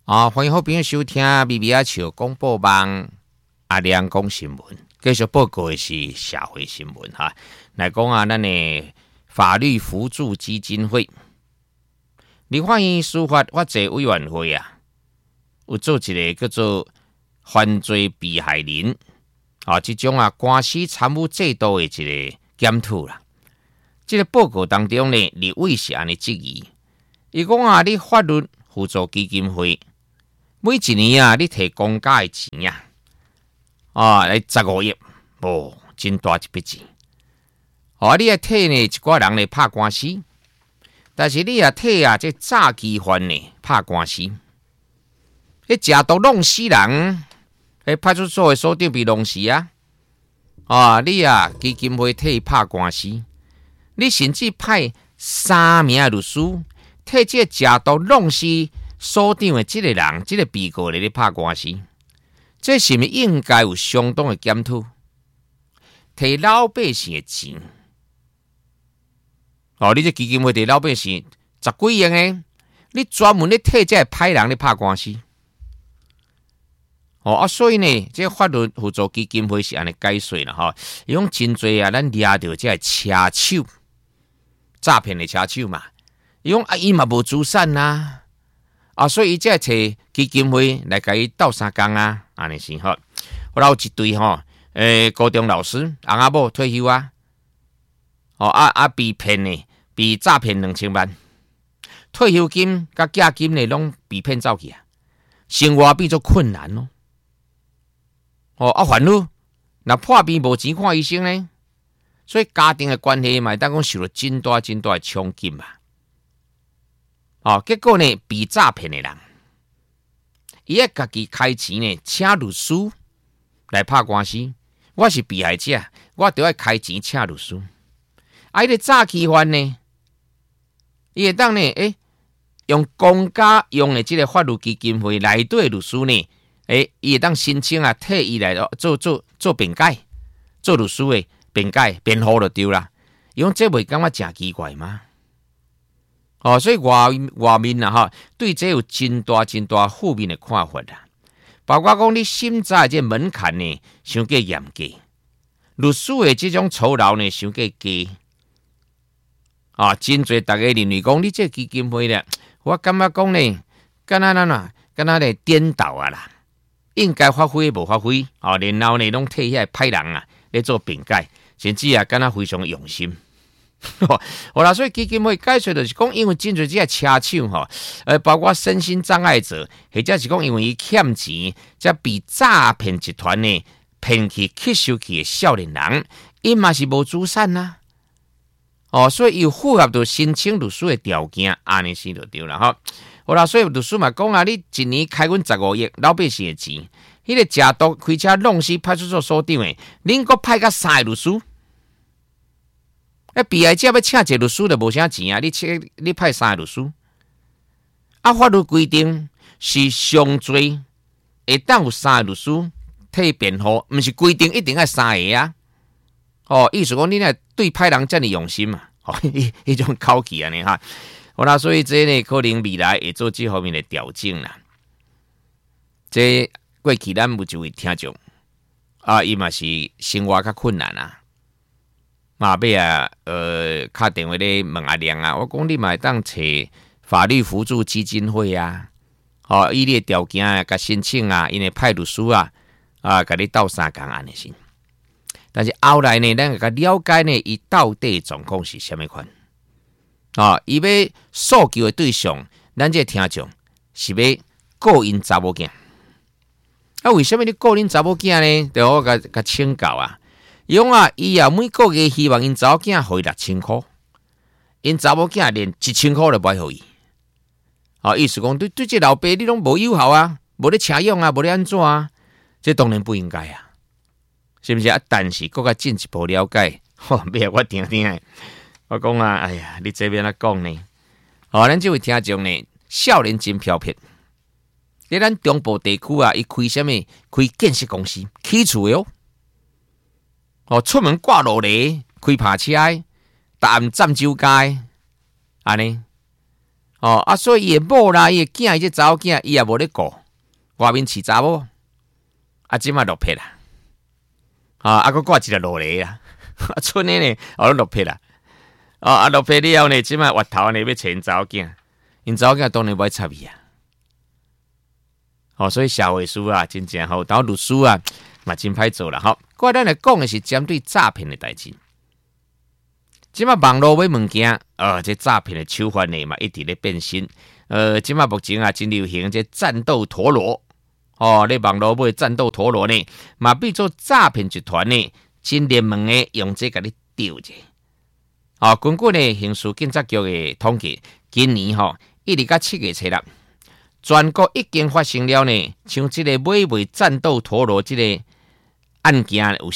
欢迎好朋友收听咪咪啊笑广播网阿亮讲新闻，继续报告的是社会新闻哈。来讲咱的法律扶助基金会、立法院司法法制委员会有做一个叫做犯罪被害人这种官司参与制度的一个检讨啦。这个报告当中呢，立委是安尼质疑，伊讲你法律扶助基金会每一年你摕公家的钱来15亿，真大一笔钱。你也替呢一寡人来拍官司，但是你也替这诈欺犯呢拍官司，假毒弄死人，派出所的所长被弄死你基金会替拍官司。你甚至派3名律师替这假毒弄死所长的这个人、这个被告来拍官司，这是不是应该有相当的检讨？替老百姓的钱，你这基金会替老百姓10几亿的，你专门咧替这歹人咧拍官司，所以呢，这法律扶助基金会是安尼解说啦伊讲真侪咱抓到这车手。诈骗的车手嘛，伊讲伊嘛无资产所以伊才找基金会来甲伊斗相共安尼是好。我有一对高中老师，翁仔某退休被骗呢，被诈骗2000万，退休金甲假金呢拢被骗走去生活变作困难烦恼，若破病无钱看医生呢？所以家庭的关系嘛，当讲受了真大的冲击结果呢，被诈骗的人，伊要家己开钱呢，请律师来拍官司。我是被害者，我就要开钱请律师。伊个诈欺犯呢，伊会当呢，用公家用的这个法律基金会内底的律师呢，伊会当申请替伊来做辩解，做律师的。辩解辩护就对啦，伊讲这袂感觉真奇怪吗？所以外面对这有真大负面的看法啦。包括讲你审查这门槛呢，伤过严格，律师的这种酬劳呢，伤过低真侪大家认为讲你这基金会咧，我感觉讲呢，敢若咧颠倒啦，应该发挥无发挥然后呢，拢替遐歹人咧做辩解。甚至敢若非常用心，所以基金会解说就是讲，因为真侪这车手包括身心障碍者，或者是讲因为伊欠钱，才被诈骗集团呢骗去吸收去的少年人，伊嘛是无资产所以又符合到申请律师的条件，安尼是就对了所以律师嘛讲你一年开阮15亿老百姓的钱，迄个假毒开车弄死派出所所长的，恁阁派甲3个律师？被害者要请一个律师就无啥钱你派3个律师？法律规定是上罪会当有3个律师替辩护，毋是规定一定要3个意思讲你若对歹人这么用心迄种口气安尼所以这呢可能未来会做这方面的调整啦。这过去咱有一位听众伊嘛是生活较困难要打电话咧问阿亮我讲你嘛会当找法律扶助基金会以你的条件甲申请因会派律师甲你斗相共安尼先。但是后来呢，咱甲了解呢，伊到底状况是啥物款伊要诉求的对象，咱这听众是要告因查某囝。为什么你告因查某囝呢？就我甲请教伊讲伊每个月希望因查某囝互伊6000块，因查某囝连1000块都不爱互伊。意思讲对这老爸你拢无友好无咧请用无咧安怎这当然不应该是不是但是更加进一步了解，我听听我讲哎呀，你这边怎讲呢？咱这位听众呢，少年真飘撇。在咱中部地区伊开什么？开建设公司，起厝出门挂路咧，开爬车，搭暗站酒街，安尼。 所以伊的某啦，伊的囝，伊这查某囝，伊也无咧顾，外面饲查某，即马落魄啦，佫挂一个落嚟啊，剩的呢，落魄啦，落魄了后呢，即马滑头呢要找因查某囝，因查某囝当然无爱插伊啊，所以社会事啊，真正吼，当律师啊，嘛真歹做啦，吼。过咱来讲的是针对诈骗的代志。即马网络买物件，这诈骗的手法呢嘛一直咧变新。即马目前啊真流行这战斗陀螺，咧网络买战斗陀螺呢，嘛变做诈骗集团呢，真联盟的用这甲你丢者。根据呢刑事警察局的统计，今年1日到7月初啦，全国已经发生了呢，像这个买卖战斗陀螺这个案件有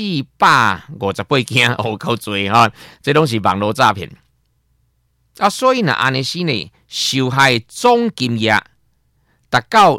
458件，够多这拢是网络诈骗。所以呢，安尼是呢，受害总金额达到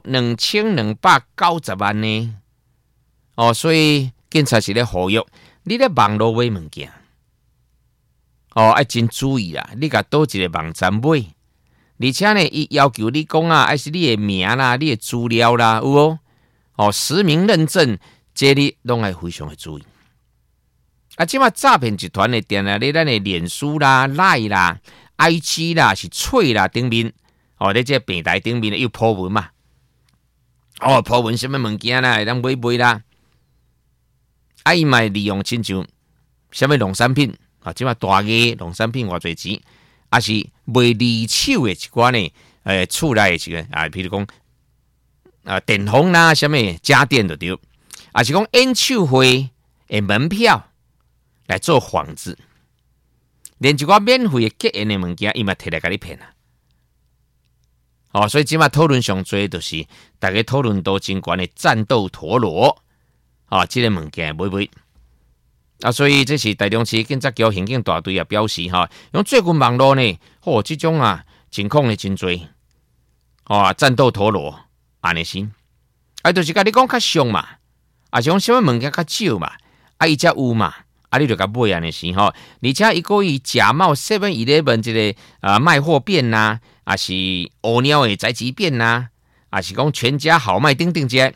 2290万呢。所以警察是咧呼吁你咧网络买物件，要真注意啦，你甲倒一个网站买。而且呢，伊要求你讲还是你的名啦、你的资料啦，有实名认证，这你拢要非常的注意。即马诈骗集团呢，定在咱的脸书啦、Line 啦、IG 啦、是脆啦顶面，在这平台顶面有po文嘛，po文什么物件啦，会当买啦，伊嘛利用亲像什么农产品，即马大个农产品偌侪钱。还是卖二手的一寡呢？厝内的一个譬如讲电风啦，什么家电就对，还是讲演唱会的门票来做幌子，连一寡免费的结缘的物件，伊嘛摕来甲你骗啊！所以即马讨论上最就是大家讨论到真悬的战斗陀螺这个物件买买。所以这是台中市警察局刑警大队也表示用最近网络呢，这种情况呢真多战斗陀螺安尼是，就是甲你讲较俗嘛，是讲什么物件较少嘛，伊才有嘛，你就甲买安尼是而且伊可以假冒 7-11 这个卖货店呐，是乌鸟的宅急便呐，是讲全家好卖等等这。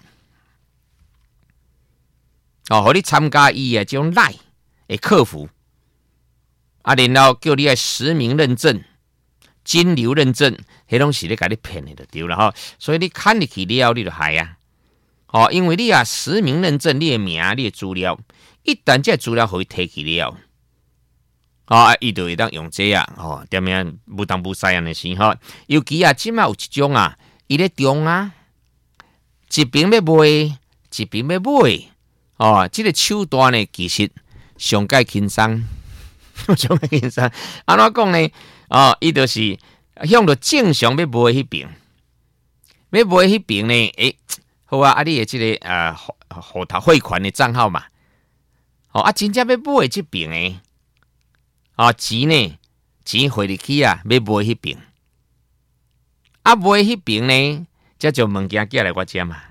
互你参加伊这种赖的客服，然后叫你来实名认证、金流认证，迄拢是咧甲你骗的就对了所以你看入去了，你就害啊！因为你实名认证你的名、你的资料，一旦这资料互伊摕去了，伊就会当用这点样不当不使安尼是尤其即马有一种伊咧中一边要卖，一边要买。这个手段呢，其实上介轻松，上介轻松。安怎讲呢？伊就是向着正常要卖迄边，要卖迄边呢，好你的这个互他汇款的账号嘛，真正要买这边的，钱呢，钱汇入去要买迄边，买迄边呢，才就物件寄来我这嘛。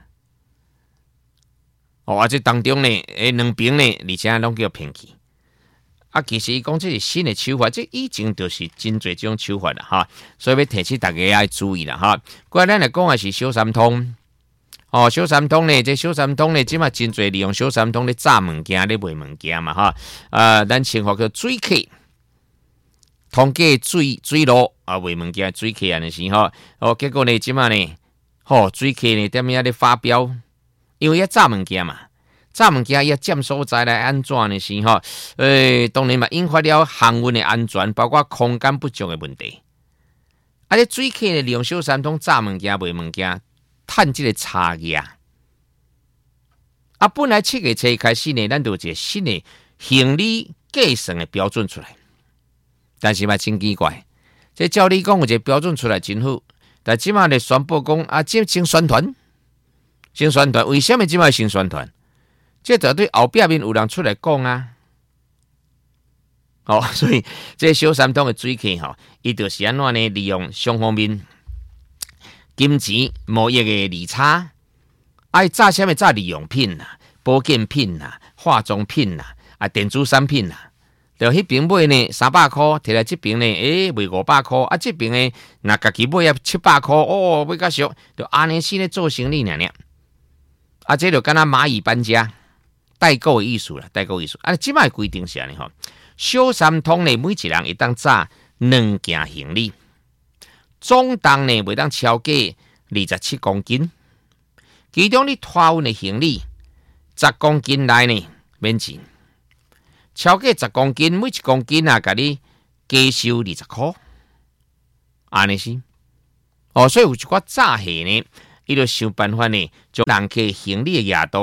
这当中呢，两边呢，而且拢叫骗去。其实伊讲这是新的手法，这以前就是真侪种手法啦所以要提醒大家要注意啦过来咱来讲的是小三通，小三通呢，这小三通呢，即马真侪利用小三通咧炸物件咧卖物件嘛咱称呼叫水客，通过水路卖物件水客安尼是结果呢，即马呢，水客呢点样咧发飙？因为要炸物件嘛，炸物件要占所在来安怎呢？是当然嘛，引发了航运的安全，包括空间不足的问题。这水客呢，利用小三通炸物件卖物件，趁这个差价。本来7月初开始呢，咱就有一个新的行李计算的标准出来，但是嘛真奇怪，这照你讲有一个标准出来真好，但即马咧宣布讲这先宣传。先宣传，为什么即摆先宣传？这就对后壁面有人出来讲所以这小三通的水客伊就是安怎呢？利用双方面金钱贸易的利差，炸什么炸日用品保健品化妆品电子产品就迄边买呢300块，摕来这边呢，卖500块，啊这边呢，若家己买700块，哦，买较俗，就安尼先咧做生意尔。啊，这就敢若蚂蚁搬家，代购的意思啦，代购意思。啊，即摆规定是安尼吼，小三通呢，每一人会当载2件行李，总重呢袂当超过27公斤，其中你拖运的行李10公斤内呢免钱。超过10公斤，每1公斤啊，甲你加收20块，安尼是。所以有一寡早下呢，伊就想办法呢，将人客行李的额度